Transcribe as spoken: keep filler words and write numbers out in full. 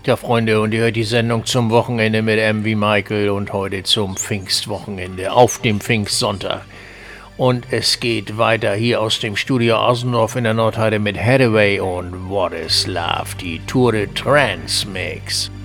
Ja, Freunde, und ihr hört die Sendung zum Wochenende mit M wie Michael und heute zum Pfingstwochenende auf dem Pfingstsonntag. Und es geht weiter hier aus dem Studio Osendorf in der Nordheide mit Hathaway und What is Love, die Tour de Trance Mix.